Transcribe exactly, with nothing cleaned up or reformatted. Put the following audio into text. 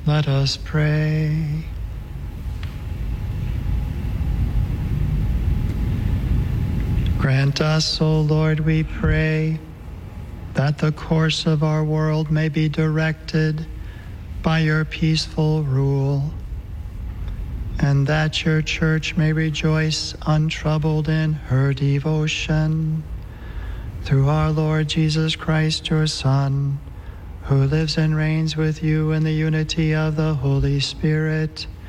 Let us pray. Grant us, O Lord, we pray, that the course of our world may be directed by your peaceful rule, and that your church may rejoice untroubled in her devotion. Through our Lord Jesus Christ, your Son, who lives and reigns with you in the unity of the Holy Spirit,